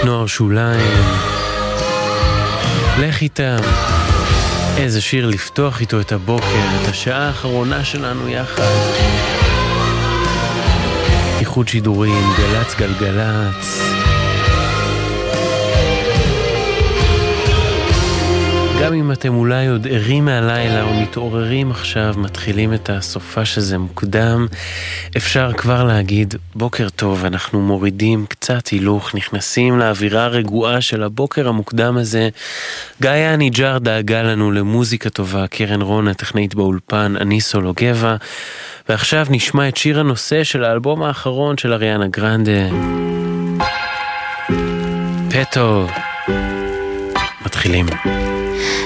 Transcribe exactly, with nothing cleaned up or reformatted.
נוער שוליים, לך איתם. איזה שיר לפתוח איתו את הבוקר, את השעה האחרונה שלנו יחד. איחוד שידורים, גלץ גלגלץ. גם אם אתם אולי עוד ערים מהלילה או מתעוררים עכשיו, מתחילים את הסופה שזה מוקדם, אפשר כבר להגיד בוקר טוב. אנחנו מורידים קצת הילוך, נכנסים לאווירה הרגועה של הבוקר המוקדם הזה. גאיה ניג'ר דאגה לנו למוזיקה טובה, קרן רון הטכנאית באולפן, אני סולו גבע, ועכשיו נשמע את שיר הנושא של האלבום האחרון של אריאנה גרנדה, פטו. מתחילים.